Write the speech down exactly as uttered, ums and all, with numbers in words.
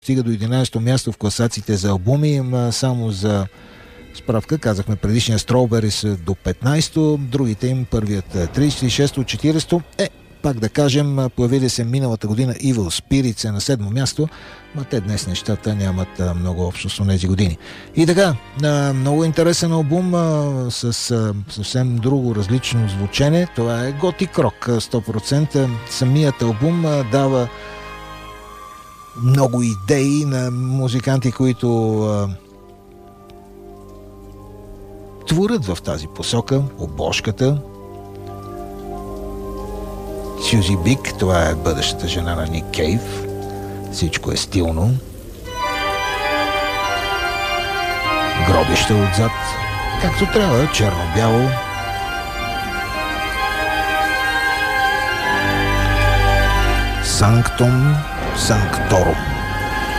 стига до единайсето място в класациите за албуми. Само за справка, казахме предишния Strawberries до петнайсето, другите им първият трийсет и шесто, четирийсето. Е, пак да кажем, появили се миналата година Evil Spirits на седмо място, но те днес нещата нямат много общо с тези години. И така, много интересен албум с съвсем друго различно звучене. Това е готик рок, сто процента. Самият албум дава много идеи на музиканти, които творят в тази посока. Обложката Сюзи Бик, това е бъдещата жена на Ник Кейв. Всичко е стилно. Гробище отзад, както трябва, черно-бяло. Санктум Санкторум.